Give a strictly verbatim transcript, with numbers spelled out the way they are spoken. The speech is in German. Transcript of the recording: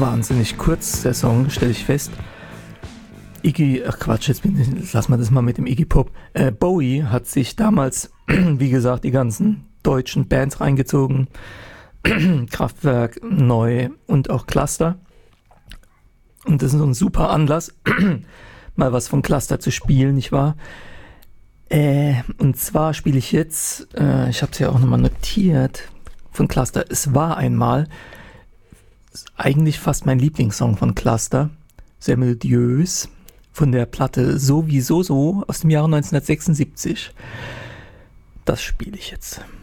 wahnsinnig kurz, der Song, stelle ich fest. Iggy, ach Quatsch, jetzt bin ich, lass mal das mal mit dem Iggy Pop. Äh, Bowie hat sich damals, wie gesagt, die ganzen deutschen Bands reingezogen. Kraftwerk, Neu und auch Cluster. Und das ist so ein super Anlass, mal was von Cluster zu spielen, nicht wahr? Äh, und zwar spiele ich jetzt, äh, ich habe es ja auch nochmal notiert, von Cluster, Es war einmal, eigentlich fast mein Lieblingssong von Cluster, sehr melodiös, von der Platte Sowieso so aus dem Jahre neunzehnhundertsechsundsiebzig. Das spiele ich jetzt.